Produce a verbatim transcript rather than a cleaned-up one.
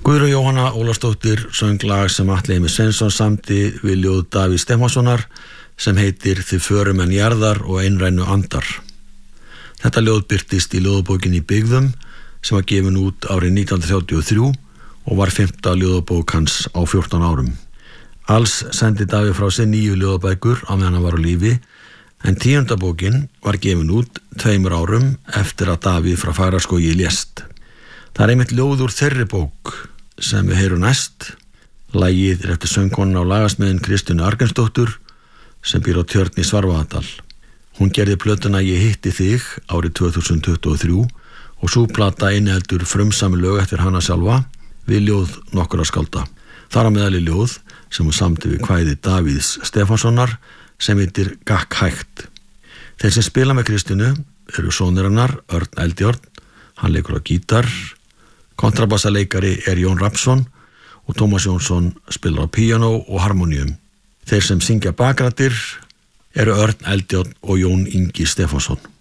Guðrún Jóhanna Ólafsdóttir söng lag sem Atli Heimir Sveinsson samdi við ljóð Davíðs Stefánssonar sem heitir Þið förum en jarðar og einrænu andar. Þetta ljóð birtist í ljóðabókinni Byggðum sem var gefin út árið nítján hundruð þrjátíu og þrjú og var fimmta ljóðabók hans á fjórtán árum. Alls sendi Davíð frá sér níu ljóðabækur á meðan hann var á lífi, en tíunda bókin var gefin út tveimur árum eftir að Davíð frá Fagraskógi lést. Það er einmitt ljóð úr þeirri bók sem við heyrum næst. Lagið er eftir söngkonuna á lagasmiðin Kristínu Arngrímsdóttur sem býr á Tjörn í Svarfaðardal. Hún gerði plötuna Ég hitti þig árið tvö þúsund tuttugu og þrjú og sú plata inniheldur frumsami lög eftir hana sjálfa við ljóð nokkurra skálda. Þar á meðal er ljóð sem hún samdi við kvæði Davíðs Stefánssonar sem heitir Gakk hægt. Þeir sem spila með Kristínu eru sonur hennar, Örn Eldjárn, hann leikur á gítar, kontrabassaleikari er Jón Rapsson og Tómas Jónsson spilar á píanó og harmonium. Þeir sem syngja bakrættir eru Örn Eldjárn og Jón Ingi Stefánsson.